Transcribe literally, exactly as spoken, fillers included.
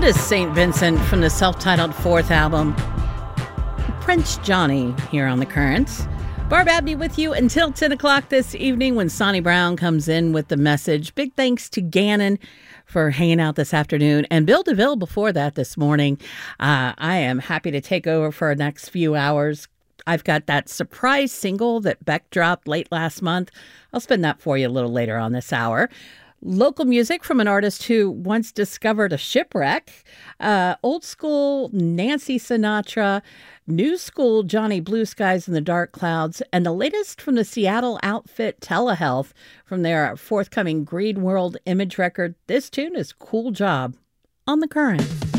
That is Saint Vincent from the self-titled fourth album, Prince Johnny, here on The Currents. Barb Abney with you until ten o'clock this evening when Sonny Brown comes in with the message. Big thanks to Gannon for hanging out this afternoon, and Bill DeVille before that this morning. Uh, I am happy to take over for the next few hours. I've got that surprise single that Beck dropped late last month. I'll spin that for you a little later on this hour. Local music from an artist who once discovered a shipwreck. Uh, old school Nancy Sinatra, new school Johnny Blue Skies and the Dark Clouds, and the latest from the Seattle outfit Telehealth from their forthcoming Green World Image record. This tune is Cool Job on The Current.